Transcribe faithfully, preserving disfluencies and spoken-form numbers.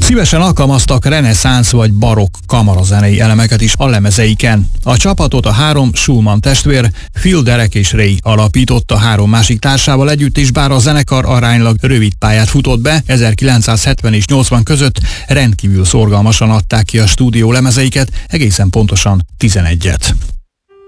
Szívesen alkalmaztak reneszánsz vagy barokk kamarazenei elemeket is a lemezeiken. A csapatot a három Schulman testvér, Phil, Derek és Ray alapította három másik társával együtt is, bár a zenekar aránylag rövid pályát futott be, ezerkilencszázhetven és nyolcvan között rendkívül szorgalmasan adták ki a stúdió lemezeiket, egészen pontosan tizenegyet.